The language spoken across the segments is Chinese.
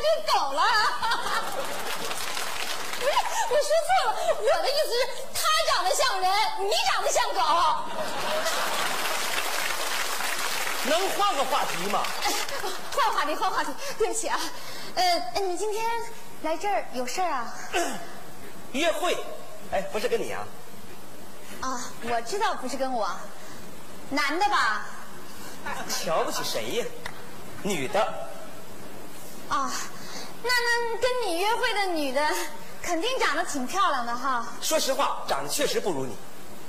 跟狗了。不是，我说错了，我的意思是，他长得像人，你长得像狗。 能换个话题吗？ 换话题，换话题。对不起啊，你今天来这儿有事儿啊？ 约会，哎，不是跟你啊？ 啊，我知道不是跟我，男的吧？ 瞧不起谁呀？女的。 啊，那跟你约会的女的，肯定长得挺漂亮的哈。 说实话，长得确实不如你。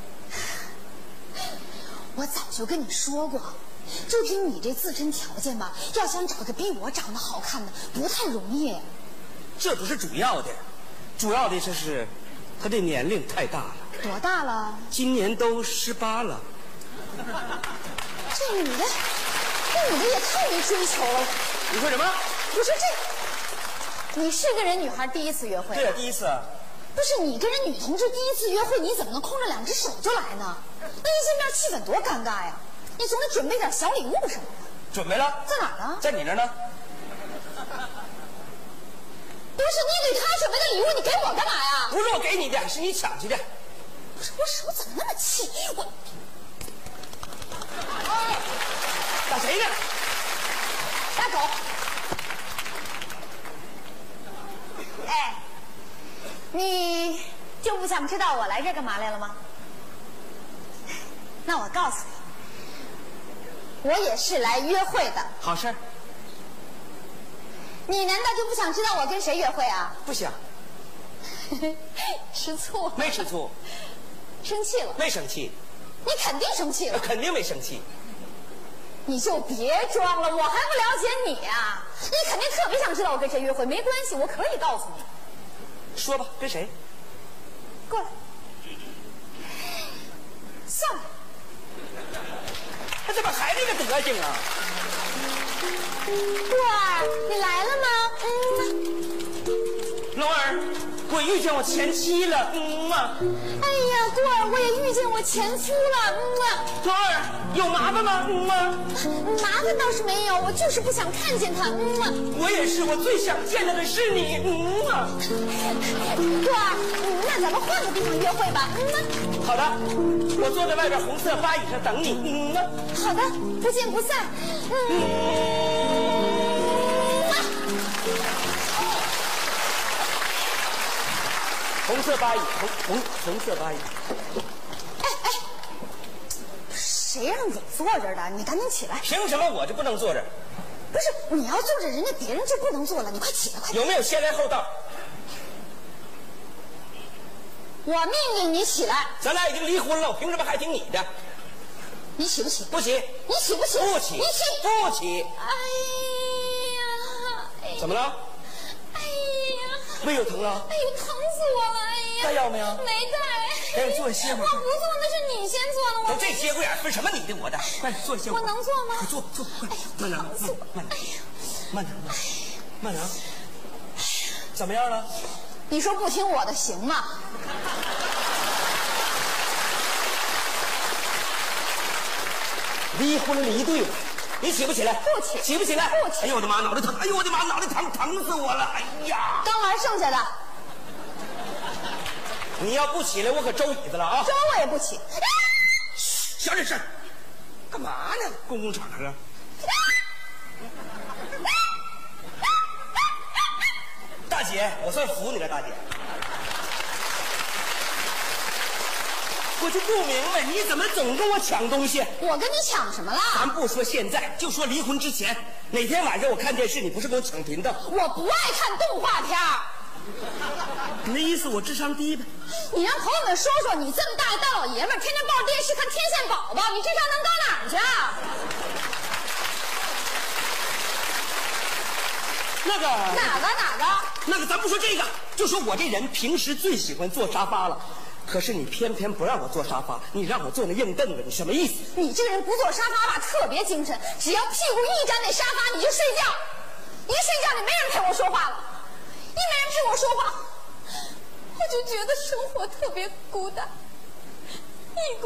我早就跟你说过，就凭你这自身条件吧，要想找个比我长得好看的，不太容易。 这不是主要的，主要的就是他这年龄太大了。 多大了？ 今年都18了。 这女的也太没追求了。 你说什么？ 我说你是跟人女孩第一次约会？ 对啊，第一次啊。 不是你跟人女同志第一次约会，你怎么能空着2只手就来呢？那一见面气氛多尴尬呀！你总得准备点小礼物什么的。 准备了。 在哪儿呢？ 在你那儿呢。 不是你给他准备的礼物，你给我干嘛呀？ 不是我给你的，是你抢去的。 不是我手怎么那么气？我打谁呢？ 打狗。哎，你就不想知道我来这儿干嘛来了吗？那我告诉你，我也是来约会的。 好事儿。 你难道就不想知道我跟谁约会啊？ 不想。 吃醋？ 没吃醋。 生气了？ 没生气。 你肯定生气了。 肯定没生气。 你就别装了，我还不了解你啊！你肯定特别想知道我跟谁约会，没关系，我可以告诉你。 说吧，跟谁？ 过来。算了。 他怎么还这个德行啊？ 顾儿，你来了吗？ 龙儿，我遇见我前妻了。 哎呀，顾儿，我也遇见我前夫了。 龙儿，有麻烦吗？ 麻烦倒是没有，我就是不想看见他。 我也是，我最想见到的是你。 顾儿，那咱们换个地方约会吧。 好的，我坐在外边红色巴椅上等你。 好的，不见不散。 红色巴椅，红色巴椅。 哎，谁让你坐这儿的？你赶紧起来！ 凭什么我就不能坐这儿？ 不是，你要坐着，人家别人就不能坐了。你快起来，快！ 有没有先来后到？ 我命令你起来！ 咱俩已经离婚了，我凭什么还听你的？ 你起不起？ 不起。 你起不起？ 不起。 你起不起。 哎呀！ 怎么了？ 哎呀！ 胃有疼啊？ 哎呦，疼死我了！哎呀！ 带药没有？ 没带。 赶紧坐下歇会儿。 我不坐，那是你先坐的。 都这节骨眼分什么你的我的？快坐下歇会儿。 我能坐吗？ 快坐，快！慢点，慢点。怎么样了？ 你说不听我的行吗？ 离婚离对了，你起不起来？ 不起。 起不起来？ 不起。 哎呦我的妈，脑袋疼！哎呦我的妈，脑袋疼，疼死我了！哎呀， 刚玩剩下的。 你要不起来，我可周椅子了啊！ 周我也不起。 小点声，干嘛呢？公共场合。大姐，我算服你了，大姐。我就不明白，你怎么总跟我抢东西？ 我跟你抢什么了？ 咱不说现在，就说离婚之前，哪天晚上我看电视，你不是给我抢频道？ 我不爱看动画片儿。 你的意思我智商低呗？ 你让朋友们说说，你这么大一大老爷们儿，天天抱着电视看《天线宝宝》，你智商能高哪儿去啊？ 那个哪个？ 那个，咱不说这个，就说我这人平时最喜欢坐沙发了。可是你偏偏不让我坐沙发，你让我坐那硬凳子，你什么意思？ 你这个人不坐沙发吧，特别精神，只要屁股一沾那沙发，你就睡觉。一睡觉，你没人陪我说话了，一没人陪我说话，我就觉得生活特别孤单。